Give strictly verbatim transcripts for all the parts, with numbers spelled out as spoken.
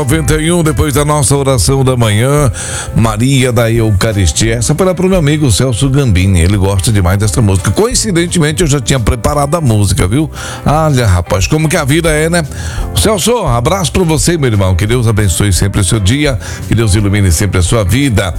noventa e um, depois da nossa oração da manhã, Maria da Eucaristia. Essa foi lá pro meu amigo Celso Gambini, ele gosta demais dessa música. Coincidentemente, eu já tinha preparado a música, viu? Olha, rapaz, como que a vida é, né? Celso, abraço pra você, meu irmão. Que Deus abençoe sempre o seu dia, que Deus ilumine sempre a sua vida.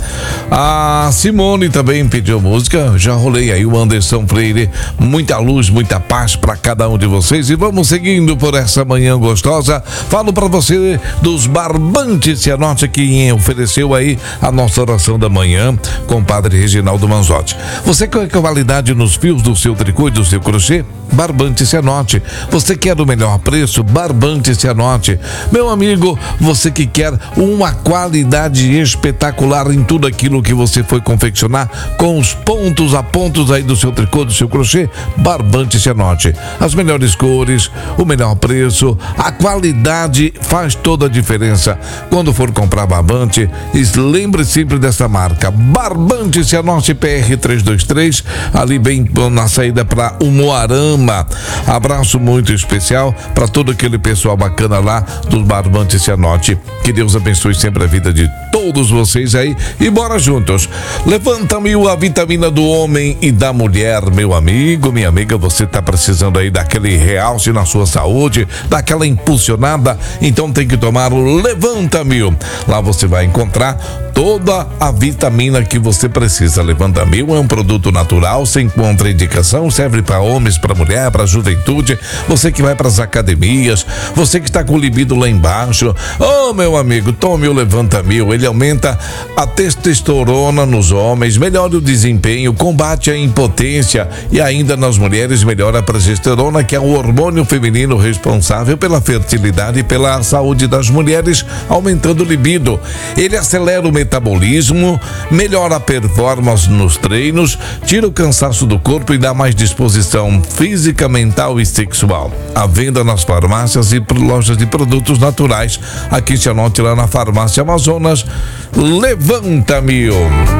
A Simone também pediu música, já rolei aí o Anderson Freire. Muita luz, muita paz pra cada um de vocês e vamos seguindo por essa manhã gostosa. Falo pra você dos Barbantes Cianorte, que ofereceu aí a nossa oração da manhã com o padre Reginaldo Manzotti. Você quer qualidade nos fios do seu tricô e do seu crochê? Barbante Cianorte. Você quer o melhor preço? Barbante Cianorte. Meu amigo, você que quer uma qualidade espetacular em tudo aquilo que você foi confeccionar, com os pontos a pontos aí do seu tricô, do seu crochê, Barbante Cianorte. As melhores cores, o melhor preço, a qualidade faz toda a diferença. Quando for comprar barbante, lembre sempre dessa marca, Barbante Cianorte P R trezentos e vinte e três, ali bem na saída para o Moarama. Abraço muito especial para todo aquele pessoal bacana lá dos Barbantes Cianorte. Que Deus abençoe sempre a vida de todos vocês aí e bora juntos. Levanta-me a vitamina do homem e da mulher, meu amigo, minha amiga. Você tá precisando aí daquele realce na sua saúde, daquela impulsionada, então tem que tomar o Levanta-Mil. Lá você vai encontrar toda a vitamina que você precisa. Levanta-Mil é um produto natural, sem contraindicação, serve para homens, para mulher, para juventude, você que vai para as academias, você que está com o libido lá embaixo. Oh, meu amigo, tome o Levanta-Mil. Ele aumenta a testosterona nos homens, melhora o desempenho, combate a impotência e ainda nas mulheres melhora a progesterona, que é o hormônio feminino responsável pela fertilidade e pela saúde das mulheres, aumentando o libido. Ele acelera o metabolismo, melhora a performance nos treinos, tira o cansaço do corpo e dá mais disposição física, mental e sexual. À venda nas farmácias e lojas de produtos naturais. Aqui se anote lá na Farmácia Amazonas. Levanta-Mil.